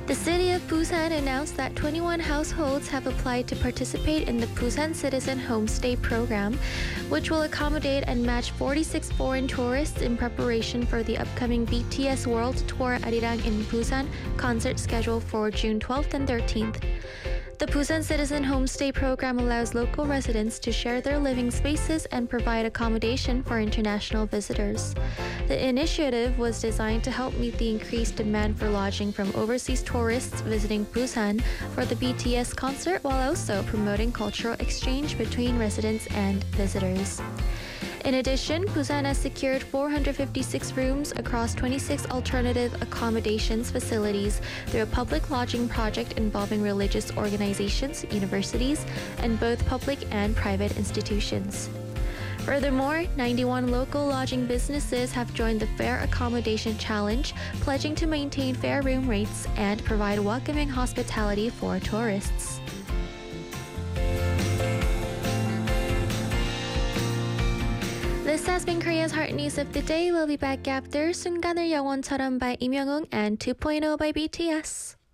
The city of Busan announced that 21 households have applied to participate in the Busan Citizen Homestay program, which will accommodate and match 46 foreign tourists in preparation for the upcoming BTS World Tour Arirang in Busan concert scheduled for June 12th and 13th. The Busan Citizen Homestay program allows local residents to share their living spaces and provide accommodation for international visitors. The initiative was designed to help meet the increased demand for lodging from overseas tourists visiting Busan for the BTS concert while also promoting cultural exchange between residents and visitors. In addition, Busan has secured 456 rooms across 26 alternative accommodations facilities through a public lodging project involving religious organizations, universities, and both public and private institutions. Furthermore, 91 local lodging businesses have joined the Fair Accommodation Challenge, pledging to maintain fair room rates and provide welcoming hospitality for tourists. This has been Korea's Heart News of the Day. We'll be back after 순간을 영원처럼 by Im Young-woong and 2.0 by BTS.